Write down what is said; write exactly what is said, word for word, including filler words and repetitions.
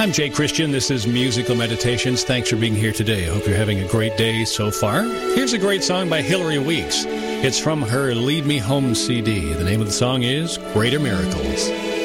I'm Jay Christian. This is Musical Meditations. Thanks for being here today. I hope you're having a great day so far. Here's a great song by Hillary Weeks. It's from her Lead Me Home C D. The name of the song is Greater Miracles.